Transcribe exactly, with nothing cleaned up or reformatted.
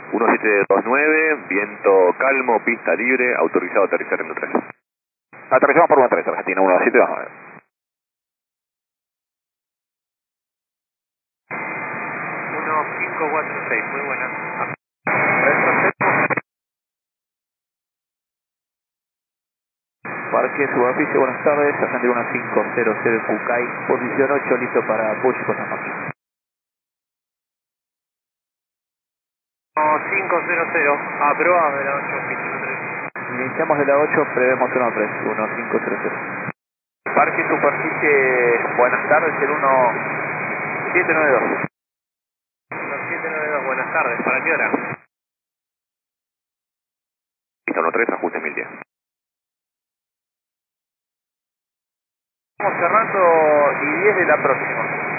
uno siete dos nueve, viento calmo, pista libre, autorizado a aterrizar en uno tres. Aterrizamos por uno tres, Argentina uno siete dos nueve. uno cinco cuatro seis, muy buena. Parque superficie, buenas tardes, Argentina uno cinco cero cero Kukai, posición ocho, listo para push con la máquina. uno cinco cero cero, aprobado de la ocho, pista tres. Iniciamos de la ocho, prevemos uno tres, uno cinco cero cero. Parque superficie, buenas tardes, el uno siete nueve dos. uno siete nueve dos, buenas tardes, ¿para qué hora? Pista uno tres, ajuste mil diez. Estamos cerrando y diez de la próxima.